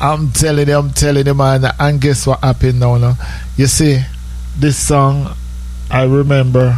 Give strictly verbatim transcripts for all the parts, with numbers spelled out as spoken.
I'm telling you, I'm telling you, man. And guess what happened now? No? You see, this song, I remember,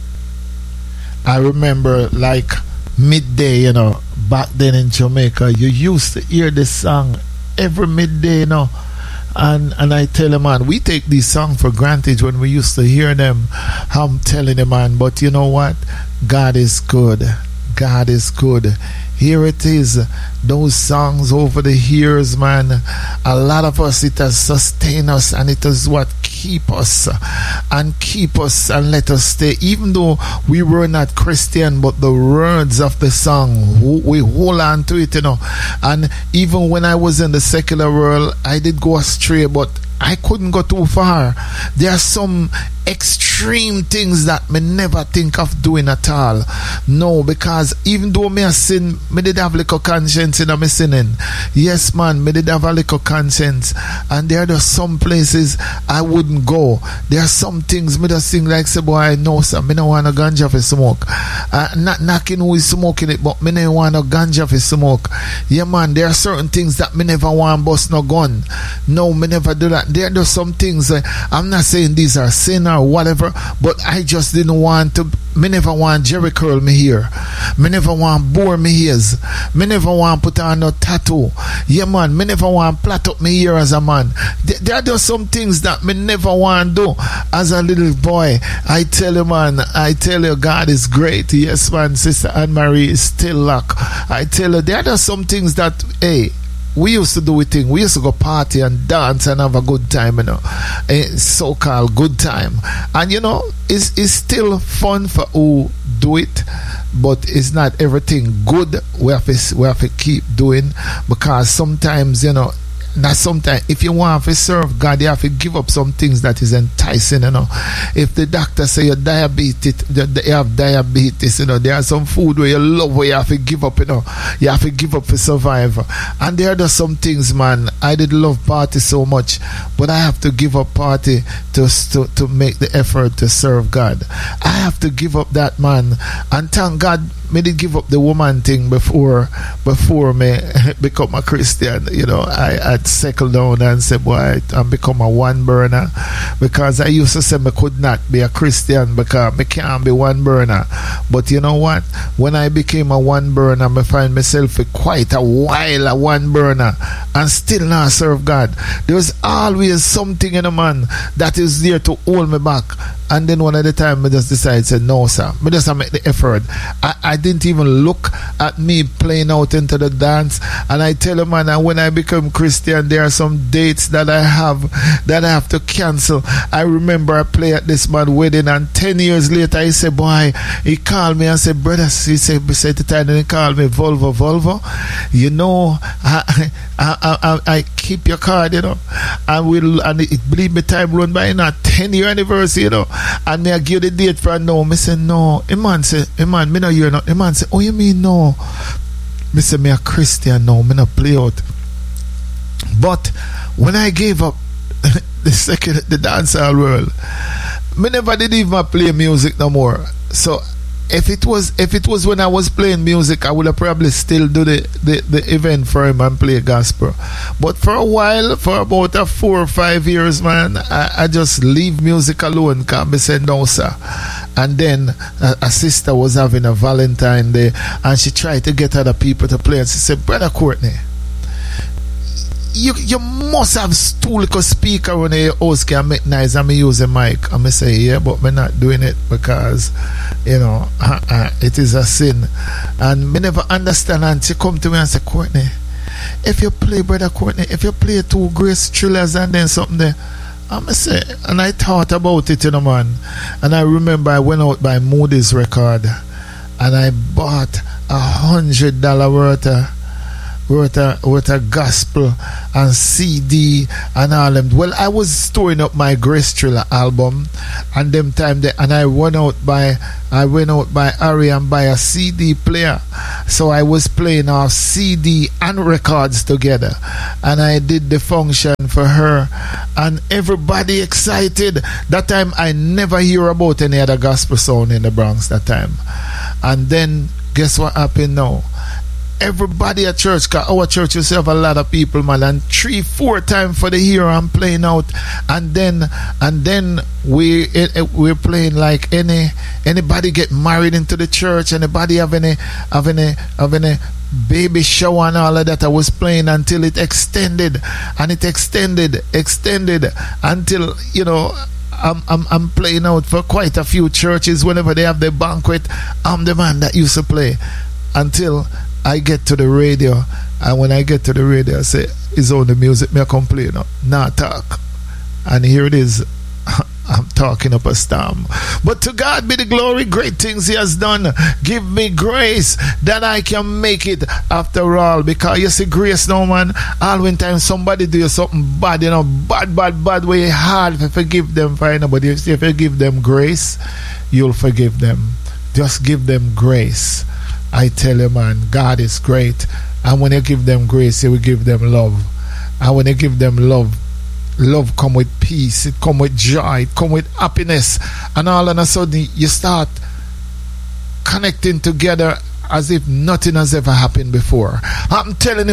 I remember like midday, you know, back then in Jamaica, you used to hear this song every midday, you know. And and I tell you, man, we take these songs for granted when we used to hear them. I'm telling you, man, but you know what? God is good. God is good. Here it is. Those songs over the years, man, a lot of us, it has sustained us, and it is what keep us and keep us and let us stay. Even though we were not Christian, but the words of the song, we hold on to it, you know. And even when I was in the secular world, I did go astray, but I couldn't go too far. There are some extreme things that me never think of doing at all. No, because even though me a sin, me did have little conscience in me sinning. Yes, man, me did have a little conscience. And there are some places I wouldn't go. There are some things me just think like, say, boy, I know, sir, me don't want a ganja for smoke. Uh, not knocking who is smoking it, but me don't want no ganja for smoke. Yeah, man, there are certain things that me never want bust no gun. No, me never do that. There are some things, uh, I'm not saying these are sin or whatever, but I just didn't want to. Me never want Jerry curl me here. Me never want bore me ears. Me never want put on no tattoo. Yeah, man, me never want plait up me ear as a man. There, there are just some things that me never want do as a little boy. I tell you, man, I tell you, God is great. Yes, man, Sister Anne-Marie is still luck. I tell you, there are just some things that, hey, we used to do a thing. We used to go party and dance and have a good time, you know, a so-called good time. And you know, it's it's still fun for who do it, but it's not everything good. We have to we have to keep doing, because sometimes, you know, not sometimes, if you want to serve God, you have to give up some things that is enticing, you know. If the doctor say you're diabetes, you have diabetes, you know, there are some food where you love where you have to give up, you know. You have to give up for survival. And there are just some things, man. I did love party so much, but I have to give up party to, to, to make the effort to serve God. I have to give up that, man. And thank God, me did give up the woman thing before before me become a Christian. You know, I had settled down and said, boy, I'm become a one burner, because I used to say me could not be a Christian because me can't be one burner. But you know what? When I became a one burner, I find myself for quite a while a one burner and still not serve God. There's always something in a man that is there to hold me back. And then one at the time, I just decided, say, no, sir. I just make the effort. I, I didn't even look at me playing out into the dance. And I tell you, man, and when I become Christian, there are some dates that I have that I have to cancel. I remember I play at this man's wedding, and ten years later, he said, boy, he called me and said, brother, he said, beside the time, and he called me, Volvo, Volvo. You know, I, I, I, I, I keep your card, you know. And we'll, and it believe me, time run by, you know, ten year anniversary, you know. And me I give the date for no. Me say no. A man say, a man, me no hear no. A man say, oh, you mean no? Me say, me a Christian now. Me no play out. But when I gave up the second the dancehall world, me never did even play music no more. So if it was if it was when I was playing music, I would have probably still do the, the, the event for him and play gospel. But for a while, for about a four or five years, man, I, I just leave music alone. Can't be said no, sir. And then a, a sister was having a Valentine Day, and she tried to get other people to play, and she said, Brother Courtney, you you must have two little speaker on your house can make noise and me use a mic. And me say, yeah, but me not doing it because, you know, uh, uh, it is a sin. And me never understand. And she come to me and say, Courtney, if you play, Brother Courtney, if you play two Grace Thrillers and then something there, and me say, and I thought about it, you know, man. And I remember I went out by Moody's record and I bought a hundred dollar worth of Wrote a, wrote a gospel and C D and all them. Well, I was storing up my Grace Thriller album, and them time they, and I went out by I went out by Ari and buy a C D player. So I was playing off C D and records together, and I did the function for her, and everybody excited. That time I never hear about any other gospel sound in the Bronx that time. And then guess what happened now? everybody at church, cause our church used to have a lot of people, man, and three, four times for the year I'm playing out, and then and then we it, it, we're playing like any anybody get married into the church, anybody have any have any have any baby shower and all of that. I was playing until it extended and it extended extended until, you know, I'm, I'm I'm playing out for quite a few churches. Whenever they have their banquet, I'm the man that used to play until I get to the radio. And when I get to the radio, I say, it's on the music me I come play now, not talk. And here it is, I'm talking up a storm. But to God be the glory, great things he has done. Give me grace that I can make it after all. Because you see, grace now, man, all when time somebody do you something bad, you know, bad, bad, bad, way hard to forgive them for, you know, but if you forgive them grace, you'll forgive them. Just give them grace. I tell you, man, God is great. And when you give them grace, he will give them love. And when you give them love, love come with peace, it come with joy, it come with happiness, and all of a sudden you start connecting together as if nothing has ever happened before. I'm telling you,